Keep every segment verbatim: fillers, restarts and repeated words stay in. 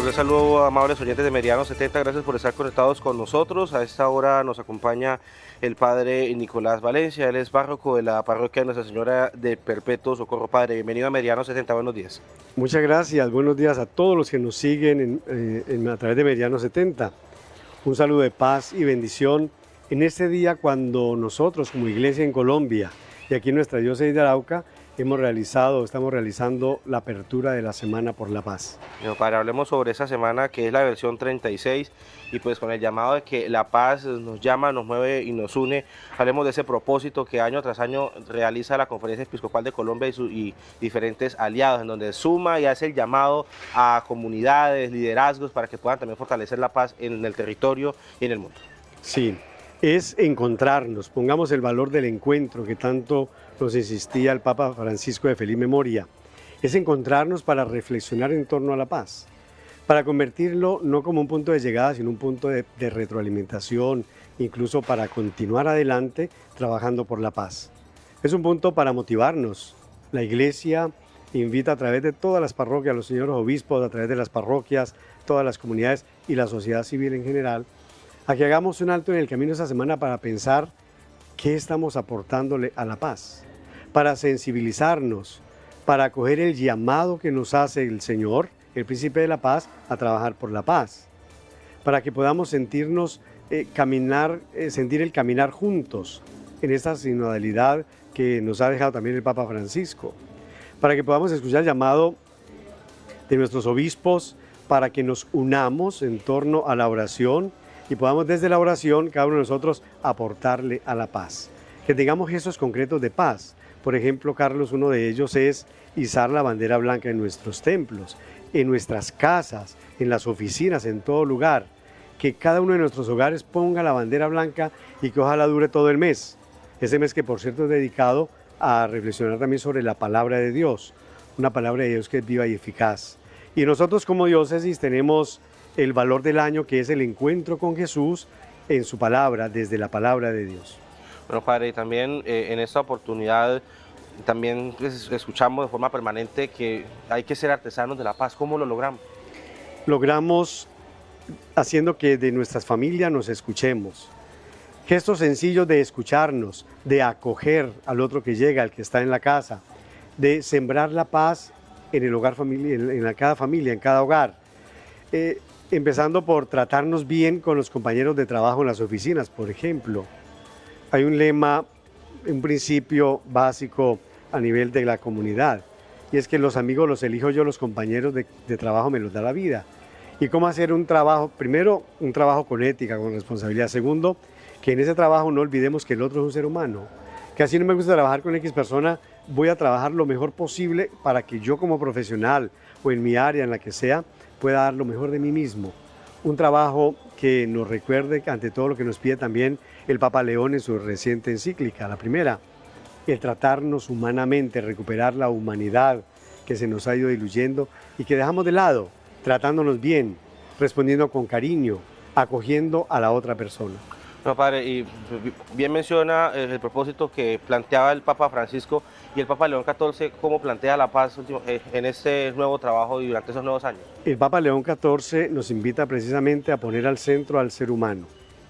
Un saludo a amables oyentes de Meridiano setenta, gracias por estar conectados con nosotros. A esta hora nos acompaña el padre Nicolás Valencia, él es párroco de la parroquia de Nuestra Señora de Perpetuo Socorro. Padre, bienvenido a Meridiano setenta, buenos días. Muchas gracias, buenos días a todos los que nos siguen en, eh, en, a través de Meridiano setenta. Un saludo de paz y bendición en este día cuando nosotros como iglesia en Colombia y aquí en nuestra diócesis de Arauca hemos realizado, estamos realizando la apertura de la Semana por la Paz. Bueno, padre, hablemos sobre esa semana que es la versión treinta y seis y pues con el llamado de que la paz nos llama, nos mueve y nos une. Hablemos de ese propósito que año tras año realiza la Conferencia Episcopal de Colombia y, su, y diferentes aliados, en donde suma y hace el llamado a comunidades, liderazgos para que puedan también fortalecer la paz en el territorio y en el mundo. Sí, es encontrarnos, pongamos el valor del encuentro que tanto nos insistía el Papa Francisco de feliz memoria, es encontrarnos para reflexionar en torno a la paz, para convertirlo no como un punto de llegada, sino un punto de, de retroalimentación, incluso para continuar adelante trabajando por la paz. Es un punto para motivarnos. La Iglesia invita a través de todas las parroquias, los señores obispos, a través de las parroquias, todas las comunidades y la sociedad civil en general, a que hagamos un alto en el camino esta semana para pensar qué estamos aportándole a la paz, para sensibilizarnos, para acoger el llamado que nos hace el Señor, el Príncipe de la Paz, a trabajar por la paz, para que podamos sentirnos, eh, caminar, eh, sentir el caminar juntos en esta sinodalidad que nos ha dejado también el Papa Francisco, para que podamos escuchar el llamado de nuestros obispos, para que nos unamos en torno a la oración y podamos desde la oración, cada uno de nosotros, aportarle a la paz. Que tengamos gestos concretos de paz. Por ejemplo, Carlos, uno de ellos es izar la bandera blanca en nuestros templos, en nuestras casas, en las oficinas, en todo lugar. Que cada uno de nuestros hogares ponga la bandera blanca y que ojalá dure todo el mes. Ese mes que, por cierto, es dedicado a reflexionar también sobre la palabra de Dios. Una palabra de Dios que es viva y eficaz. Y nosotros como diócesis tenemos el valor del año, que es el encuentro con Jesús en su palabra, desde la palabra de Dios. Bueno, padre, y también eh, en esta oportunidad también pues, escuchamos de forma permanente que hay que ser artesanos de la paz. ¿Cómo lo logramos? Logramos haciendo que de nuestras familias nos escuchemos. Gestos sencillos de escucharnos, de acoger al otro que llega, al que está en la casa, de sembrar la paz en el hogar familiar, en, en cada familia, en cada hogar. Eh, empezando por tratarnos bien con los compañeros de trabajo en las oficinas, por ejemplo. Hay un lema, un principio básico a nivel de la comunidad, y es que los amigos los elijo yo, los compañeros de, de trabajo me los da la vida. ¿Y cómo hacer un trabajo? Primero, un trabajo con ética, con responsabilidad. Segundo, que en ese trabajo no olvidemos que el otro es un ser humano, que así no me gusta trabajar con X persona, voy a trabajar lo mejor posible para que yo como profesional o en mi área, en la que sea, pueda dar lo mejor de mí mismo. Un trabajo que nos recuerde ante todo lo que nos pide también el Papa León en su reciente encíclica. La primera, el tratarnos humanamente, recuperar la humanidad que se nos ha ido diluyendo y que dejamos de lado, tratándonos bien, respondiendo con cariño, acogiendo a la otra persona. No, padre, y bien menciona el propósito que planteaba el Papa Francisco y el Papa León catorce, cómo plantea la paz en este nuevo trabajo y durante esos nuevos años. El Papa León catorce nos invita precisamente a poner al centro al ser humano.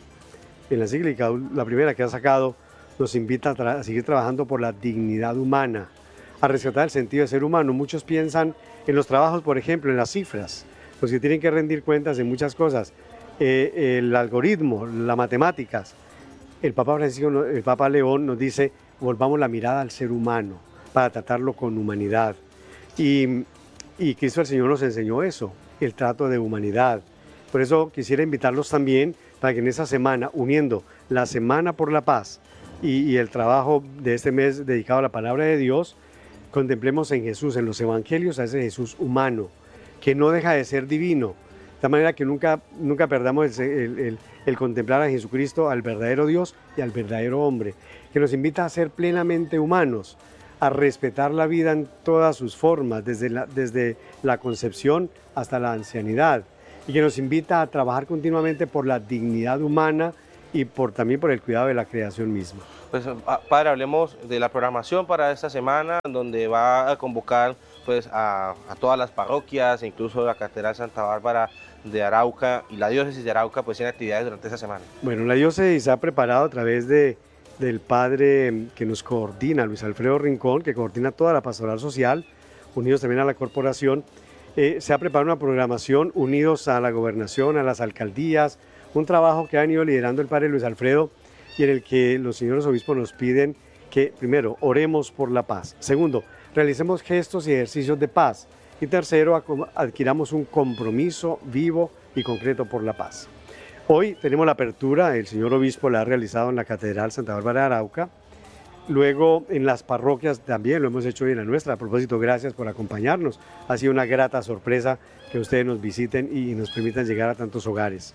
En la encíclica, la primera que ha sacado, nos invita a, a seguir trabajando por la dignidad humana, a rescatar el sentido de ser humano. Muchos piensan en los trabajos, por ejemplo, en las cifras, los que tienen que rendir cuentas de muchas cosas. Eh, el algoritmo, las matemáticas. El Papa Francisco, el Papa León nos dice, volvamos la mirada al ser humano para tratarlo con humanidad. Y, y Cristo el Señor nos enseñó eso, el trato de humanidad. Por eso quisiera invitarlos también para que en esa semana, uniendo la Semana por la Paz y, y el trabajo de este mes dedicado a la palabra de Dios, contemplemos en Jesús, en los evangelios, a ese Jesús humano, que no deja de ser divino. De manera que nunca, nunca perdamos el, el, el, el contemplar a Jesucristo, al verdadero Dios y al verdadero hombre, que nos invita a ser plenamente humanos, a respetar la vida en todas sus formas, desde la, desde la concepción hasta la ancianidad, y que nos invita a trabajar continuamente por la dignidad humana y por, también por el cuidado de la creación misma. Pues, padre, hablemos de la programación para esta semana, donde va a convocar pues a, a todas las parroquias e incluso la Catedral Santa Bárbara de Arauca y la diócesis de Arauca pues tiene actividades durante esa semana. Bueno, la diócesis ha preparado a través de, del padre que nos coordina, Luis Alfredo Rincón, que coordina toda la pastoral social, unidos también a la corporación, eh, se ha preparado una programación unidos a la gobernación, a las alcaldías, un trabajo que ha venido liderando el padre Luis Alfredo y en el que los señores obispos nos piden que, primero, oremos por la paz. Segundo, realicemos gestos y ejercicios de paz. Y tercero, adquiramos un compromiso vivo y concreto por la paz. Hoy tenemos la apertura, el señor obispo la ha realizado en la Catedral Santa Bárbara de Arauca. Luego en las parroquias también lo hemos hecho hoy en la nuestra. A propósito, gracias por acompañarnos. Ha sido una grata sorpresa que ustedes nos visiten y nos permitan llegar a tantos hogares.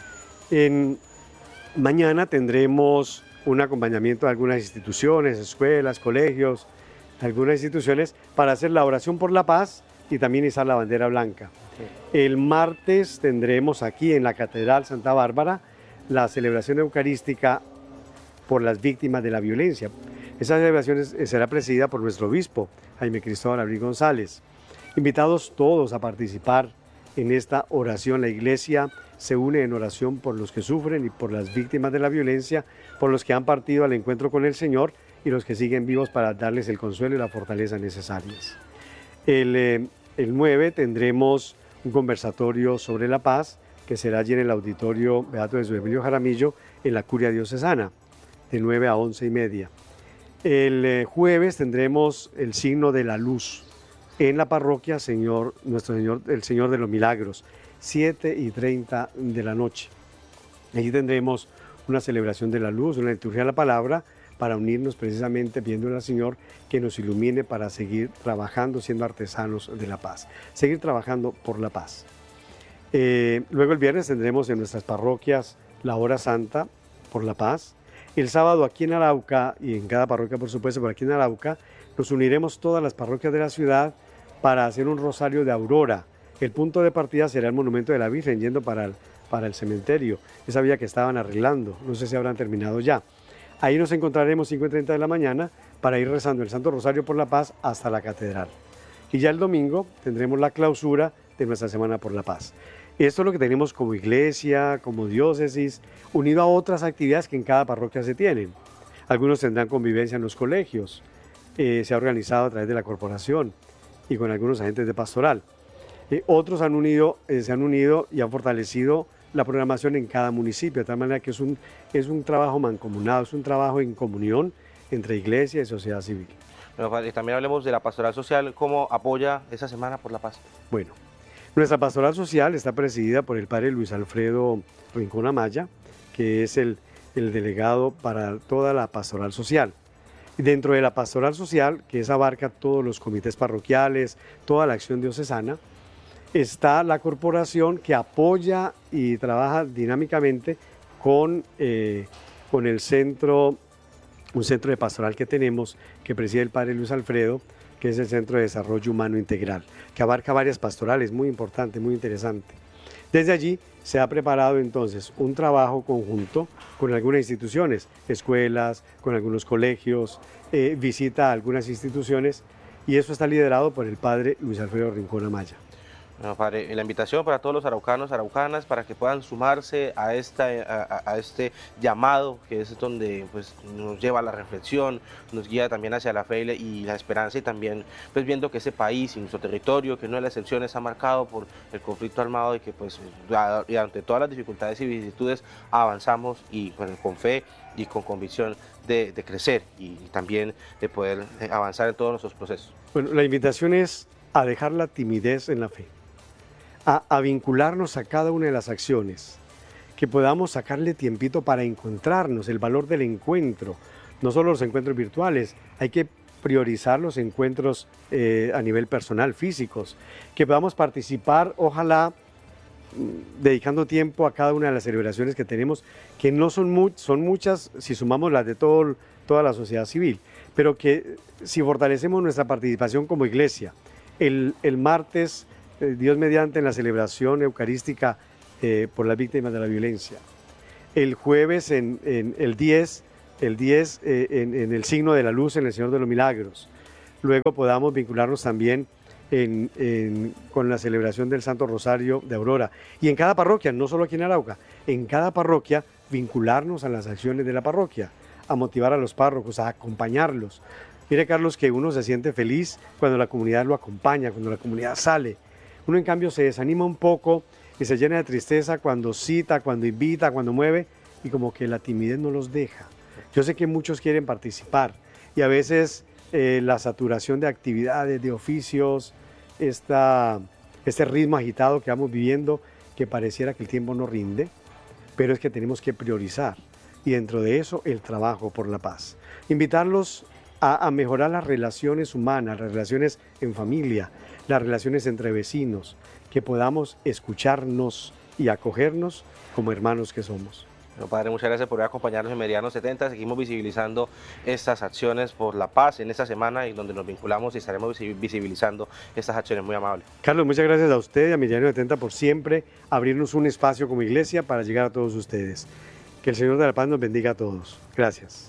En, mañana tendremos un acompañamiento de algunas instituciones, escuelas, colegios, algunas instituciones para hacer la oración por la paz y también izar la bandera blanca. Sí. El martes tendremos aquí en la Catedral Santa Bárbara la celebración eucarística por las víctimas de la violencia. Esa celebración será presidida por nuestro obispo, Jaime Cristóbal Abril González. Invitados todos a participar en esta oración. La Iglesia se une en oración por los que sufren y por las víctimas de la violencia, por los que han partido al encuentro con el Señor y los que siguen vivos para darles el consuelo y la fortaleza necesarias. El, eh, el nueve tendremos un conversatorio sobre la paz que será allí en el auditorio Beato Jesús Emilio Jaramillo en la Curia Diocesana, de nueve a once y media. El eh, jueves tendremos el signo de la luz en la parroquia Señor, nuestro Señor, el Señor de los Milagros, siete y treinta de la noche. Allí tendremos una celebración de la luz, una liturgia de la palabra, para unirnos precisamente pidiéndole al Señor que nos ilumine para seguir trabajando, siendo artesanos de la paz, seguir trabajando por la paz. Eh, luego el viernes tendremos en nuestras parroquias la hora santa por la paz. El sábado aquí en Arauca, y en cada parroquia por supuesto, pero aquí en Arauca, nos uniremos todas las parroquias de la ciudad para hacer un rosario de aurora. El punto de partida será el monumento de la Virgen, yendo para el, para el cementerio, esa vía que estaban arreglando, no sé si habrán terminado ya. Ahí nos encontraremos cinco y treinta de la mañana para ir rezando el Santo Rosario por la Paz hasta la Catedral. Y ya el domingo tendremos la clausura de nuestra Semana por la Paz. Esto es lo que tenemos como iglesia, como diócesis, unido a otras actividades que en cada parroquia se tienen. Algunos tendrán convivencia en los colegios, eh, se ha organizado a través de la corporación y con algunos agentes de pastoral. Eh, otros han unido, eh, se han unido y han fortalecido la programación en cada municipio, de tal manera que es un, es un trabajo mancomunado, es un trabajo en comunión entre iglesia y sociedad civil. Bueno, padre, también hablemos de la pastoral social, ¿cómo apoya esa Semana por la Paz? Bueno, nuestra pastoral social está presidida por el padre Luis Alfredo Rincón Amaya, que es el, el delegado para toda la pastoral social. Y dentro de la pastoral social, que es abarca todos los comités parroquiales, toda la acción diocesana, está la corporación que apoya y trabaja dinámicamente con, eh, con el centro, un centro de pastoral que tenemos, que preside el padre Luis Alfredo, que es el Centro de Desarrollo Humano Integral, que abarca varias pastorales, muy importante, muy interesante. Desde allí se ha preparado entonces un trabajo conjunto con algunas instituciones, escuelas, con algunos colegios, eh, visita a algunas instituciones, y eso está liderado por el padre Luis Alfredo Rincón Amaya. Bueno, padre, la invitación para todos los araucanos, araucanas, para que puedan sumarse a, esta, a, a este llamado, que es donde pues, nos lleva a la reflexión, nos guía también hacia la fe y la esperanza, y también pues, viendo que ese país y nuestro territorio, que no es la excepción, está marcado por el conflicto armado y que pues, y ante todas las dificultades y vicisitudes avanzamos y pues, con fe y con convicción de, de crecer y también de poder avanzar en todos nuestros procesos. Bueno, la invitación es a dejar la timidez en la fe. A, a vincularnos a cada una de las acciones, que podamos sacarle tiempito para encontrarnos, el valor del encuentro, no solo los encuentros virtuales, hay que priorizar los encuentros eh, a nivel personal, físicos, que podamos participar, ojalá, dedicando tiempo a cada una de las celebraciones que tenemos, que no son, mu son muchas si sumamos las de todo, toda la sociedad civil, pero que si fortalecemos nuestra participación como iglesia, el, el martes, Dios mediante, en la celebración eucarística eh, por las víctimas de la violencia. El jueves, en, en el diez, el diez eh, en, en el signo de la luz en el Señor de los Milagros. Luego podamos vincularnos también en, en, con la celebración del Santo Rosario de Aurora. Y en cada parroquia, no solo aquí en Arauca, en cada parroquia vincularnos a las acciones de la parroquia, a motivar a los párrocos, a acompañarlos. Mire, Carlos, que uno se siente feliz cuando la comunidad lo acompaña, cuando la comunidad sale. Uno, en cambio, se desanima un poco y se llena de tristeza cuando cita, cuando invita, cuando mueve, y como que la timidez no los deja. Yo sé que muchos quieren participar y a veces eh, la saturación de actividades, de oficios, esta, este ritmo agitado que vamos viviendo, que pareciera que el tiempo no rinde, pero es que tenemos que priorizar, y dentro de eso el trabajo por la paz. Invitarlos a, a mejorar las relaciones humanas, las relaciones en familia, las relaciones entre vecinos, que podamos escucharnos y acogernos como hermanos que somos. Bueno, padre, muchas gracias por acompañarnos en Meridiano setenta. Seguimos visibilizando estas acciones por la paz en esta semana, y donde nos vinculamos y estaremos visibilizando estas acciones. Muy amable. Carlos, muchas gracias a usted y a Meridiano setenta por siempre abrirnos un espacio como iglesia para llegar a todos ustedes. Que el Señor de la Paz nos bendiga a todos. Gracias.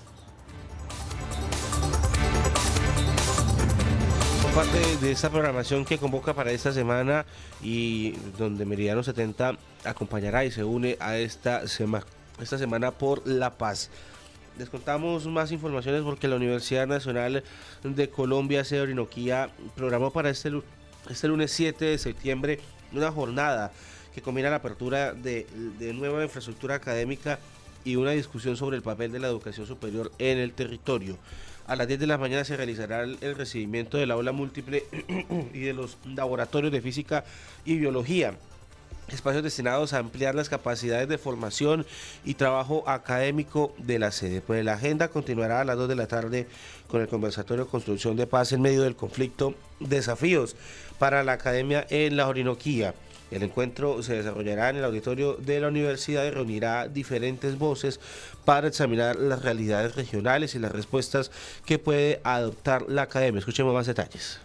Parte de esta programación que convoca para esta semana, y donde Meridiano setenta acompañará y se une a esta semana. Esta semana por la paz. Les contamos más informaciones porque la Universidad Nacional de Colombia, sede Orinoquía, programó para este, este lunes siete de septiembre una jornada que combina la apertura de, de nueva infraestructura académica y una discusión sobre el papel de la educación superior en el territorio. A las diez de la mañana se realizará el, el recibimiento del aula múltiple y de los laboratorios de física y biología, espacios destinados a ampliar las capacidades de formación y trabajo académico de la sede. Pues la agenda continuará a las dos de la tarde con el conversatorio Construcción de Paz en medio del conflicto, desafíos para la academia en la Orinoquía. El encuentro se desarrollará en el auditorio de la universidad y reunirá diferentes voces para examinar las realidades regionales y las respuestas que puede adoptar la academia. Escuchemos más detalles.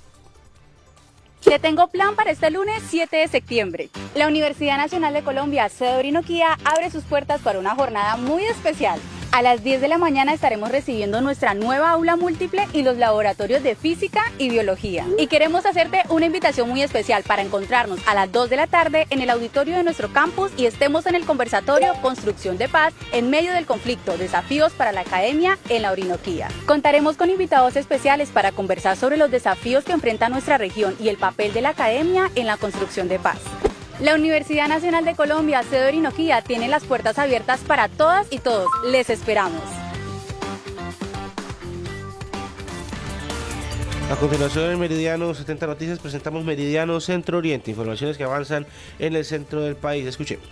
Le tengo plan para este lunes siete de septiembre. La Universidad Nacional de Colombia, sede Orinoquía, abre sus puertas para una jornada muy especial. A las diez de la mañana estaremos recibiendo nuestra nueva aula múltiple y los laboratorios de física y biología. Y queremos hacerte una invitación muy especial para encontrarnos a las dos de la tarde en el auditorio de nuestro campus y estemos en el conversatorio Construcción de Paz en medio del conflicto, desafíos para la academia en la Orinoquía. Contaremos con invitados especiales para conversar sobre los desafíos que enfrenta nuestra región y el papel de la academia en la construcción de paz. La Universidad Nacional de Colombia, sede Orinoquía, tiene las puertas abiertas para todas y todos. Les esperamos. A continuación, en Meridiano setenta Noticias presentamos Meridiano Centro Oriente, informaciones que avanzan en el centro del país. Escuchemos.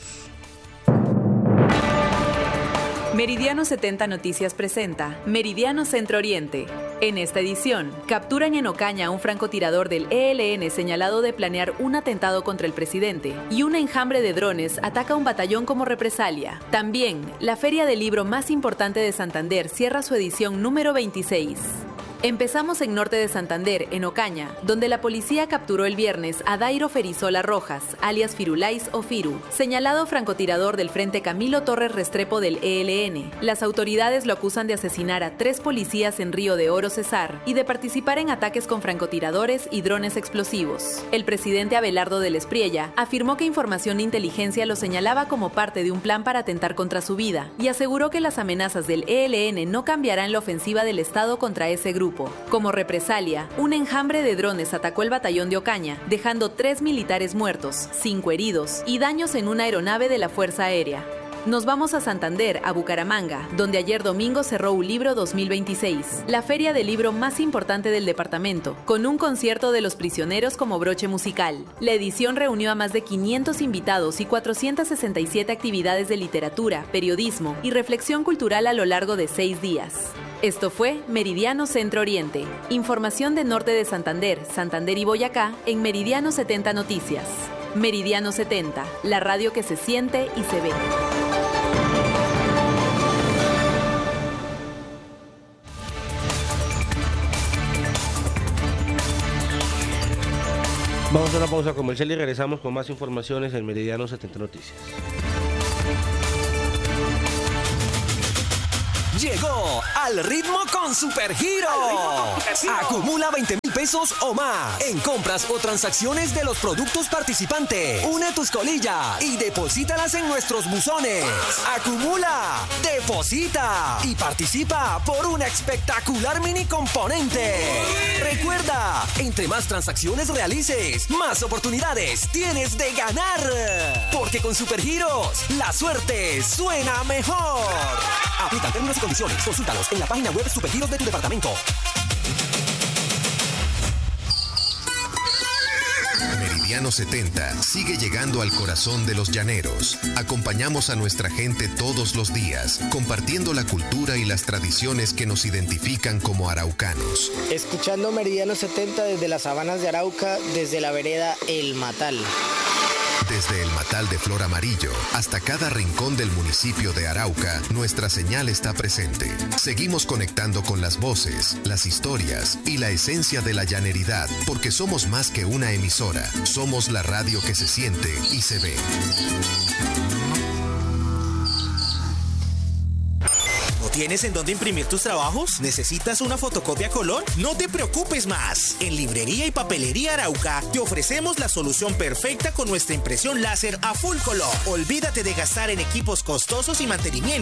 Meridiano setenta Noticias presenta Meridiano Centro Oriente. En esta edición, capturan en Ocaña a un francotirador del E L N señalado de planear un atentado contra el presidente, y un enjambre de drones ataca un batallón como represalia. También, la feria del libro más importante de Santander cierra su edición número veintiséis. Empezamos en norte de Santander, en Ocaña, donde la policía capturó el viernes a Dairo Ferizola Rojas, alias Firulais o Firu, señalado francotirador del Frente Camilo Torres Restrepo del E L N. Las autoridades lo acusan de asesinar a tres policías en Río de Oro, Cesar, y de participar en ataques con francotiradores y drones explosivos. El presidente Abelardo del Espriella afirmó que información de inteligencia lo señalaba como parte de un plan para atentar contra su vida, y aseguró que las amenazas del E L N no cambiarán la ofensiva del Estado contra ese grupo. Como represalia, un enjambre de drones atacó el batallón de Ocaña, dejando tres militares muertos, cinco heridos y daños en una aeronave de la Fuerza Aérea. Nos vamos a Santander, a Bucaramanga, donde ayer domingo cerró Ulibro dos mil veintiséis, la feria del libro más importante del departamento, con un concierto de Los Prisioneros como broche musical. La edición reunió a más de quinientos invitados y cuatrocientas sesenta y siete actividades de literatura, periodismo y reflexión cultural a lo largo de seis días. Esto fue Meridiano Centro Oriente. Información de norte de Santander, Santander y Boyacá en Meridiano setenta Noticias. Meridiano setenta, la radio que se siente y se ve. Vamos a una pausa comercial y regresamos con más informaciones en Meridiano setenta Noticias. Llegó Al Ritmo con Supergiro. Acumula veinte mil mil pesos o más en compras o transacciones de los productos participantes. Une tus colillas y deposítalas en nuestros buzones. Acumula, deposita y participa por un espectacular mini componente. Recuerda, entre más transacciones realices, más oportunidades tienes de ganar. Porque con Supergiros, la suerte suena mejor. Aplican términos y condiciones. Consúltalos en la página web Supergiros de tu departamento. Meridiano setenta sigue llegando al corazón de los llaneros. Acompañamos a nuestra gente todos los días, compartiendo la cultura y las tradiciones que nos identifican como araucanos. Escuchando Meridiano setenta desde las sabanas de Arauca, desde la vereda El Matal. Desde el Matal de Flor Amarillo hasta cada rincón del municipio de Arauca, nuestra señal está presente. Seguimos conectando con las voces, las historias y la esencia de la llaneridad, porque somos más que una emisora. Somos la radio que se siente y se ve. ¿Tienes en dónde imprimir tus trabajos? ¿Necesitas una fotocopia a color? No te preocupes más. En Librería y Papelería Arauca te ofrecemos la solución perfecta con nuestra impresión láser a full color. Olvídate de gastar en equipos costosos y mantenimiento.